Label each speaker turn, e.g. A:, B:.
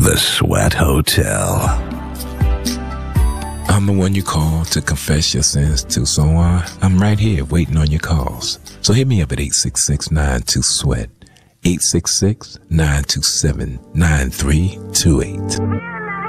A: The Sweat Hotel.
B: I'm the one you call to confess your sins to, so I'm right here waiting on your calls. So hit me up at 866-92-SWEAT, 866-927-9328.